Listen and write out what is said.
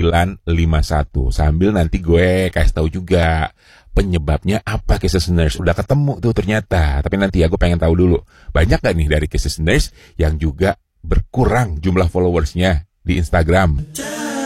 951. Sambil nanti gue kasih tahu juga penyebabnya apa Kisses Nurse. Udah ketemu tuh ternyata. Tapi nanti ya gue pengen tahu dulu. Banyak gak nih dari Kisses Nurse yang juga berkurang jumlah followersnya di Instagram?